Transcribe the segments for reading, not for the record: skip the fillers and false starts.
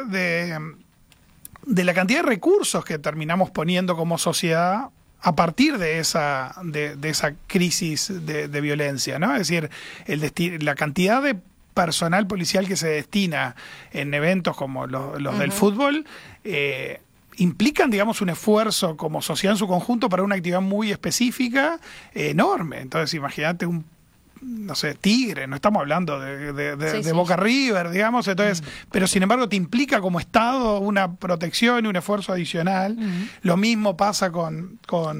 de la cantidad de recursos que terminamos poniendo como sociedad a partir de esa crisis de violencia, ¿no? Es decir, la cantidad de personal policial que se destina en eventos como los del fútbol implican, digamos, un esfuerzo como sociedad en su conjunto para una actividad muy específica, enorme. Entonces, imagínate no sé, Tigre, no estamos hablando de Boca River, digamos, entonces, pero sin embargo te implica como Estado una protección y un esfuerzo adicional. Lo mismo pasa con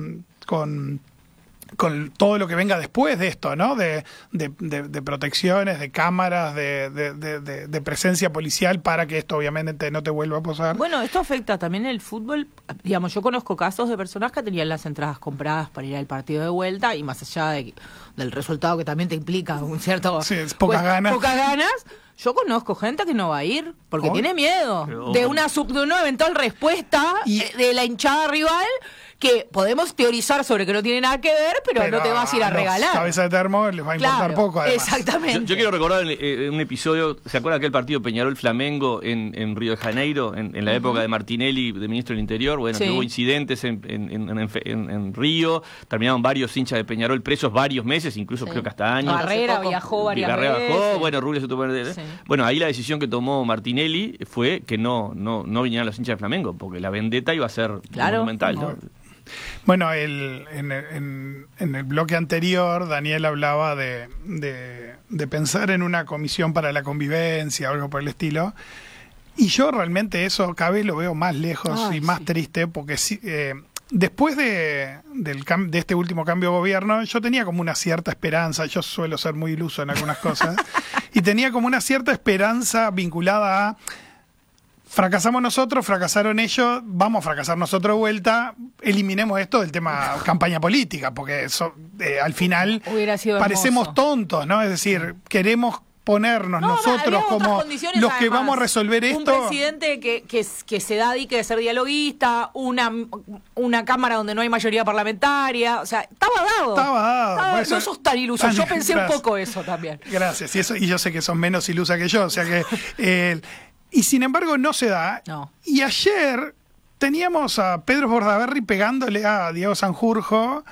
todo lo que venga después de esto, ¿no? De protecciones, de cámaras, de presencia policial para que esto obviamente no te vuelva a pasar. Bueno, esto afecta también el fútbol. Digamos, yo conozco casos de personas que tenían las entradas compradas para ir al partido de vuelta y más allá del resultado que también te implica un cierto... Sí, pocas ganas. Yo conozco gente que no va a ir porque tiene miedo de una eventual respuesta de la hinchada rival, que podemos teorizar sobre que no tiene nada que ver, pero no te vas a ir a regalar. Cabeza de termo les va a importar poco, además. Exactamente. Yo quiero recordar un episodio, ¿se acuerda aquel partido Peñarol-Flamengo en Río de Janeiro, en la época de Martinelli, de ministro del Interior? Bueno, que hubo incidentes en Río, terminaron varios hinchas de Peñarol presos varios meses, incluso creo que hasta años. Barrera viajó varias veces. Bueno, Rubio se tuvo que poner. Bueno, ahí la decisión que tomó Martinelli fue que no vinieran los hinchas de Flamengo, porque la vendetta iba a ser monumental, ¿no? Bueno, en el bloque anterior Daniel hablaba de pensar en una comisión para la convivencia o algo por el estilo, y yo realmente eso cada vez lo veo más lejos y más triste, porque después de este último cambio de gobierno yo tenía como una cierta esperanza. Yo suelo ser muy iluso en algunas cosas y tenía como una cierta esperanza vinculada a: fracasamos nosotros, fracasaron ellos, vamos a fracasar nosotros de vuelta, eliminemos esto del tema campaña política, porque eso, al final parecemos tontos, ¿no? Es decir, queremos ponernos nosotros como los que vamos a resolver esto. Un presidente que se da dique de ser dialoguista, una cámara donde no hay mayoría parlamentaria, o sea, estaba dado. No sos tan iluso, yo pensé un poco eso también. Gracias, y yo sé que sos menos ilusa que yo, o sea que... Y sin embargo no se da. No. Y ayer teníamos a Pedro Bordaberry pegándole a Diego Sanjurjo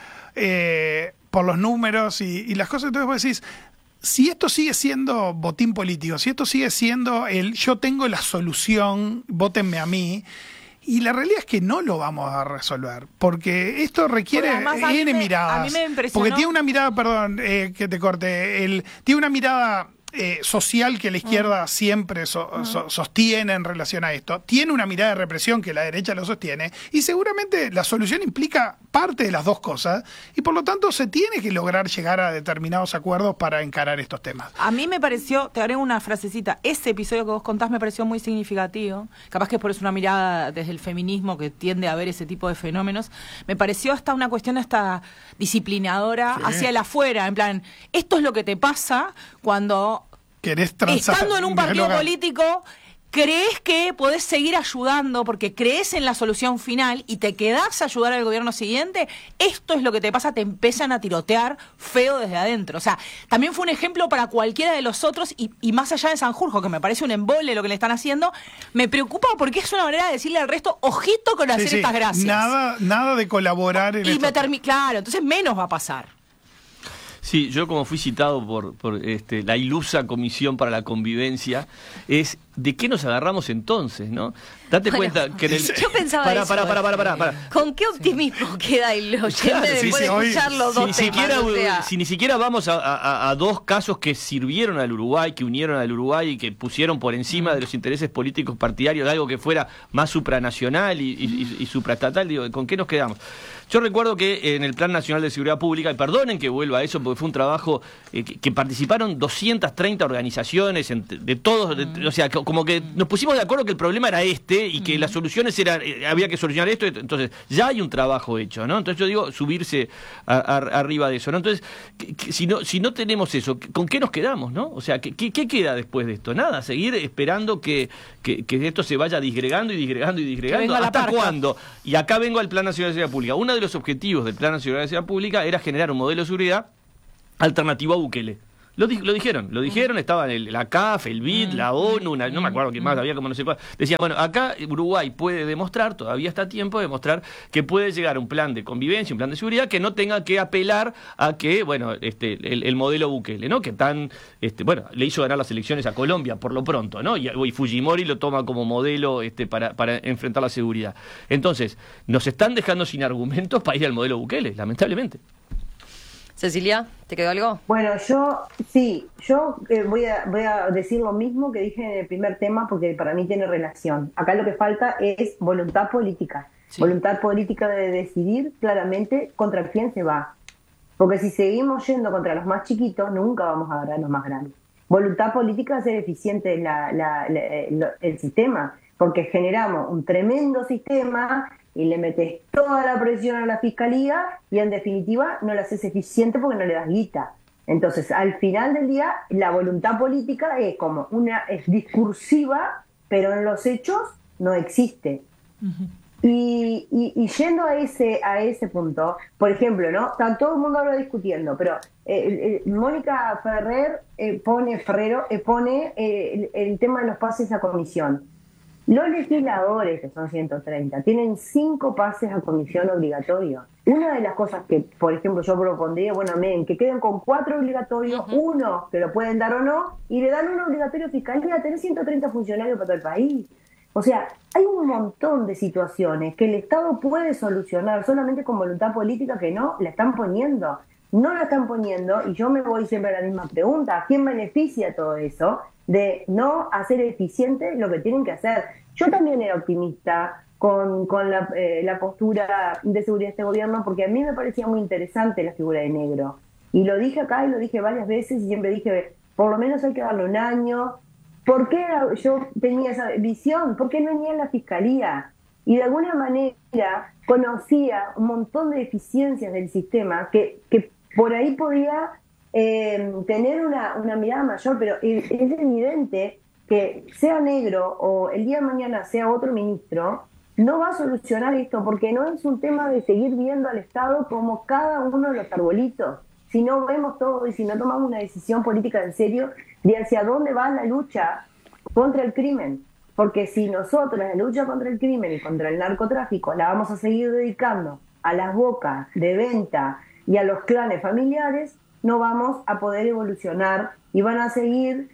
por los números y las cosas. Entonces vos decís, si esto sigue siendo botín político, si esto sigue siendo yo tengo la solución, vótenme a mí, y la realidad es que no lo vamos a resolver, porque esto requiere N miradas. A mí me impresionó. Porque tiene una mirada, perdón, que te corte, tiene una mirada... social que la izquierda siempre sostiene en relación a esto, tiene una mirada de represión que la derecha lo sostiene, y seguramente la solución implica parte de las dos cosas, y por lo tanto se tiene que lograr llegar a determinados acuerdos para encarar estos temas. A mí me pareció, te haré una frasecita, ese episodio que vos contás me pareció muy significativo, capaz que por eso una mirada desde el feminismo que tiende a ver ese tipo de fenómenos, me pareció hasta una cuestión disciplinadora hacia el afuera, en plan, esto es lo que te pasa cuando estando en un partido político crees que podés seguir ayudando porque crees en la solución final y te quedás a ayudar al gobierno siguiente. Esto es lo que te pasa, te empiezan a tirotear feo desde adentro. O sea, también fue un ejemplo para cualquiera de los otros y más allá de Sanjurjo, que me parece un embole lo que le están haciendo, me preocupa porque es una manera de decirle al resto, ojito con hacer estas gracias. Nada de colaborar en esto. Claro, entonces menos va a pasar. Sí, yo como fui citado por la ilusa Comisión para la Convivencia, es ¿de qué nos agarramos entonces, no? Date cuenta que en el... Yo pensaba para. ¿Con qué optimismo queda el oyente después de escuchar los dos temas? Si ni siquiera vamos a dos casos que sirvieron al Uruguay, que unieron al Uruguay y que pusieron por encima de los intereses políticos partidarios de algo que fuera más supranacional y supraestatal, digo, ¿con qué nos quedamos? Yo recuerdo que en el Plan Nacional de Seguridad Pública, y perdonen que vuelva a eso porque fue un trabajo que participaron 230 organizaciones de todos, o sea, como que nos pusimos de acuerdo que el problema era y que las soluciones había que solucionar esto, entonces ya hay un trabajo hecho, ¿no? Entonces yo digo, subirse arriba de eso, ¿no? Entonces, si no tenemos eso, ¿con qué nos quedamos, no? O sea, ¿qué queda después de esto? Nada, seguir esperando que esto se vaya disgregando. ¿Hasta cuándo? Y acá vengo al Plan Nacional de Seguridad Pública. Uno de los objetivos del Plan Nacional de Seguridad Pública era generar un modelo de seguridad alternativo a Bukele. Lo dijeron, estaban la CAF, el BID, la ONU, no me acuerdo quién más, había como no sé cuál. Decían, bueno, acá Uruguay puede demostrar, todavía está a tiempo de demostrar que puede llegar a un plan de convivencia, un plan de seguridad que no tenga que apelar a que, bueno, el modelo Bukele, ¿no? Que le hizo ganar las elecciones a Colombia por lo pronto, ¿no? Y Fujimori lo toma como modelo para enfrentar la seguridad. Entonces, nos están dejando sin argumentos para ir al modelo Bukele, lamentablemente. Cecilia, ¿te quedó algo? Bueno, yo voy a decir lo mismo que dije en el primer tema porque para mí tiene relación. Acá lo que falta es voluntad política. Sí. Voluntad política de decidir claramente contra quién se va. Porque si seguimos yendo contra los más chiquitos, nunca vamos a ganar los más grandes. Voluntad política de ser eficiente el sistema, porque generamos un tremendo sistema y le metes toda la presión a la fiscalía y en definitiva no la haces eficiente porque no le das guita. Entonces, al final del día, la voluntad política es es discursiva, pero en los hechos no existe. Uh-huh. Y yendo a ese punto, por ejemplo, ¿no? Está todo el mundo ahora discutiendo, pero Mónica Ferrer pone el tema de los pases a comisión. Los legisladores, que son 130, tienen 5 pases a comisión obligatorios. Una de las cosas que, por ejemplo, yo propondría, que queden con 4 obligatorios, uh-huh. 1 que lo pueden dar o no, y le dan un obligatorio fiscal y a tener 130 funcionarios para todo el país. O sea, hay un montón de situaciones que el Estado puede solucionar solamente con voluntad política que no la están poniendo. No la están poniendo, y yo me voy siempre a la misma pregunta: ¿a quién beneficia todo eso de no hacer eficiente lo que tienen que hacer? Yo también era optimista con la postura de seguridad de este gobierno, porque a mí me parecía muy interesante la figura de Negro. Y lo dije acá y lo dije varias veces, y siempre dije, por lo menos hay que darle un año. ¿Por qué yo tenía esa visión? Porque no venía en la fiscalía. Y de alguna manera conocía un montón de deficiencias del sistema que por ahí podía tener una mirada mayor, pero es evidente que sea Negro o el día de mañana sea otro ministro, no va a solucionar esto, porque no es un tema de seguir viendo al Estado como cada uno de los arbolitos. Si no vemos todo y si no tomamos una decisión política en serio de hacia dónde va la lucha contra el crimen. Porque si nosotros la lucha contra el crimen y contra el narcotráfico la vamos a seguir dedicando a las bocas de venta y a los clanes familiares, no vamos a poder evolucionar y van a seguir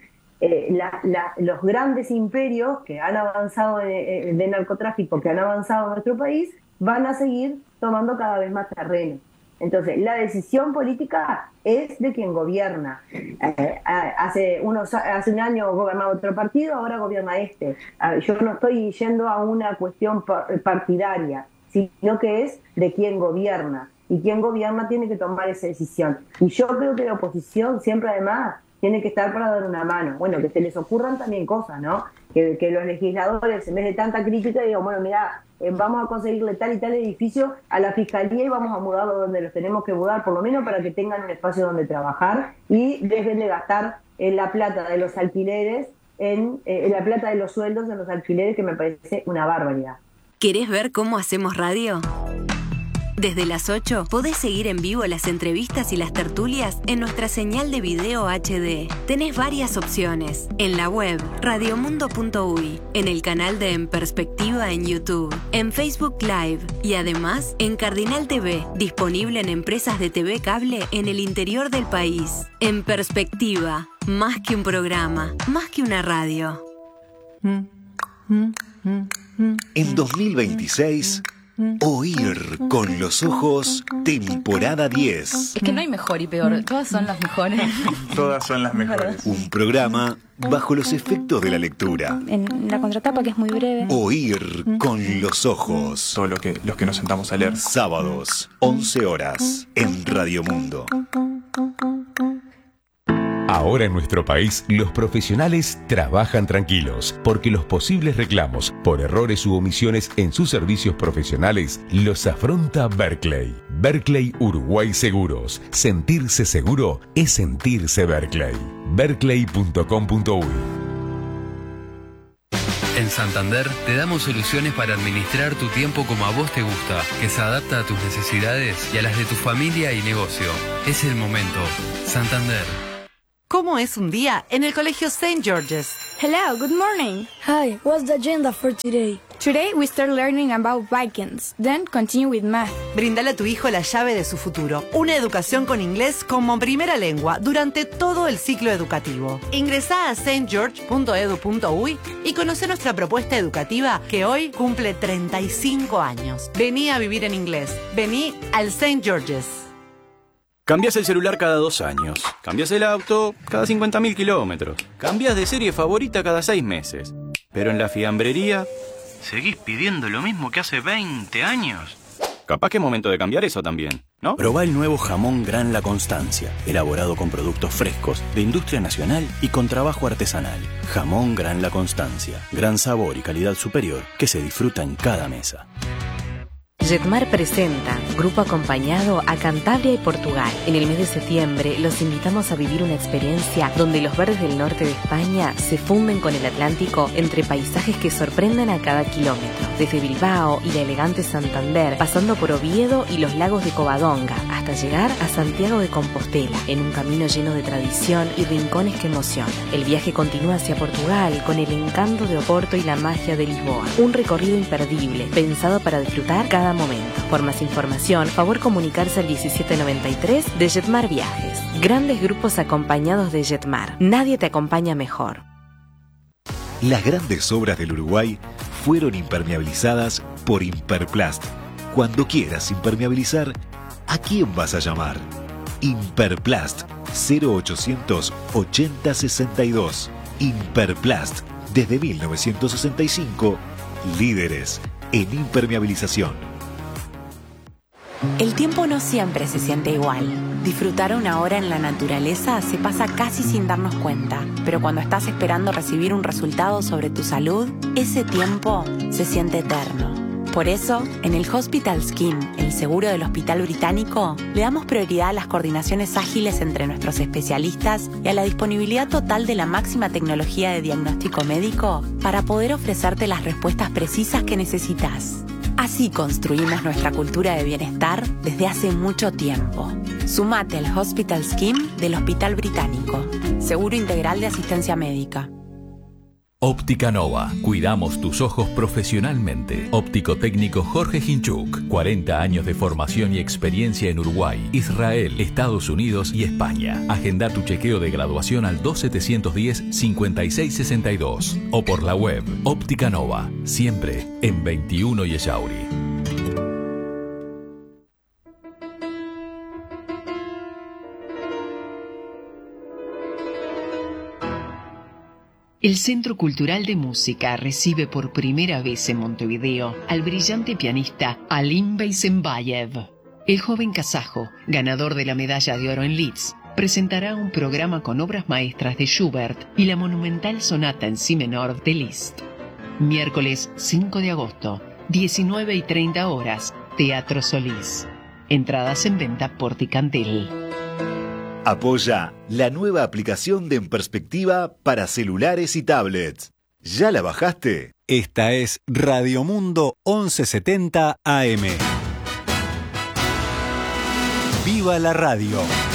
los grandes imperios que han avanzado de narcotráfico, que han avanzado en nuestro país, van a seguir tomando cada vez más terreno. Entonces, la decisión política es de quien gobierna. Hace un año gobernaba otro partido, ahora gobierna este. Yo no estoy yendo a una cuestión partidaria, sino que es de quien gobierna. Y quien gobierna tiene que tomar esa decisión. Y yo creo que la oposición siempre, además, tiene que estar para dar una mano. Bueno, que se les ocurran también cosas, ¿no? Que los legisladores, en vez de tanta crítica, digan, bueno, mira, vamos a conseguirle tal y tal edificio a la fiscalía y vamos a mudarlo donde los tenemos que mudar, por lo menos para que tengan un espacio donde trabajar y dejen de gastar la plata de los alquileres, en la plata de los sueldos en los alquileres, que me parece una barbaridad. ¿Querés ver cómo hacemos radio? Desde las 8 podés seguir en vivo las entrevistas y las tertulias en nuestra señal de video HD. Tenés varias opciones. En la web radiomundo.uy, en el canal de En Perspectiva en YouTube, en Facebook Live y además en Cardinal TV, disponible en empresas de TV cable en el interior del país. En Perspectiva, más que un programa, más que una radio. En 2026... Oír con los ojos, temporada 10. Es que no hay mejor y peor, todas son las mejores. Todas son las mejores. Un programa bajo los efectos de la lectura. En la contratapa, que es muy breve. Oír con los ojos. Todo los que nos sentamos a leer. Sábados, 11 horas, en Radio Mundo. Ahora en nuestro país, los profesionales trabajan tranquilos, porque los posibles reclamos por errores u omisiones en sus servicios profesionales los afronta Berkeley. Berkeley Uruguay Seguros. Sentirse seguro es sentirse Berkeley. Berkeley.com.uy. En Santander te damos soluciones para administrar tu tiempo como a vos te gusta, que se adapta a tus necesidades y a las de tu familia y negocio. Es el momento. Santander. cómo es un día en el Colegio St. George's. Hello, good morning. Hi, what's the agenda for today? Today we start learning about Vikings, then continue with math. Brindale a tu hijo la llave de su futuro. Una educación con inglés como primera lengua durante todo el ciclo educativo. Ingresá a stgeorge.edu.uy y conoce nuestra propuesta educativa que hoy cumple 35 años. Vení a vivir en inglés. Vení al St. George's. Cambias el celular cada 2 años. Cambias el auto cada 50.000 kilómetros. Cambias de serie favorita cada 6 meses. Pero en la fiambrería seguís pidiendo lo mismo que hace 20 años. Capaz que es momento de cambiar eso también, ¿no? Probá el nuevo jamón Gran La Constancia, elaborado con productos frescos, de industria nacional y con trabajo artesanal. Jamón Gran La Constancia, gran sabor y calidad superior que se disfruta en cada mesa. Jetmar presenta Grupo Acompañado a Cantabria y Portugal. En el mes de septiembre los invitamos a vivir una experiencia donde los verdes del norte de España se funden con el Atlántico entre paisajes que sorprenden a cada kilómetro. Desde Bilbao y la elegante Santander, pasando por Oviedo y los lagos de Covadonga, hasta llegar a Santiago de Compostela, en un camino lleno de tradición y rincones que emocionan. El viaje continúa hacia Portugal con el encanto de Oporto y la magia de Lisboa. Un recorrido imperdible, pensado para disfrutar cada momento. Por más información, favor comunicarse al 1793 de Jetmar Viajes. Grandes grupos acompañados de Jetmar. Nadie te acompaña mejor. Las grandes obras del Uruguay fueron impermeabilizadas por Imperplast. Cuando quieras impermeabilizar, ¿a quién vas a llamar? Imperplast 0800 80 62. Imperplast, desde 1965, líderes en impermeabilización. El tiempo no siempre se siente igual. Disfrutar una hora en la naturaleza se pasa casi sin darnos cuenta, pero cuando estás esperando recibir un resultado sobre tu salud, ese tiempo se siente eterno. Por eso, en el Hospital Scheme, el seguro del Hospital Británico, le damos prioridad a las coordinaciones ágiles entre nuestros especialistas y a la disponibilidad total de la máxima tecnología de diagnóstico médico para poder ofrecerte las respuestas precisas que necesitas. Así construimos nuestra cultura de bienestar desde hace mucho tiempo. Sumate al Hospital Scheme del Hospital Británico. Seguro integral de asistencia médica. Óptica Nova. Cuidamos tus ojos profesionalmente. Óptico técnico Jorge Hinchuk. 40 años de formación y experiencia en Uruguay, Israel, Estados Unidos y España. Agenda tu chequeo de graduación al 2710-5662 o por la web. Óptica Nova. Siempre en 21 y Echauri. El Centro Cultural de Música recibe por primera vez en Montevideo al brillante pianista Alim Beysenbayev. El joven kazajo, ganador de la medalla de oro en Leeds, presentará un programa con obras maestras de Schubert y la monumental sonata en si menor de Liszt. Miércoles 5 de agosto, 19:30 horas, Teatro Solís. Entradas en venta por Ticantel. Apoya la nueva aplicación de En Perspectiva para celulares y tablets. ¿Ya la bajaste? Esta es Radio Mundo 1170 AM. ¡Viva la radio!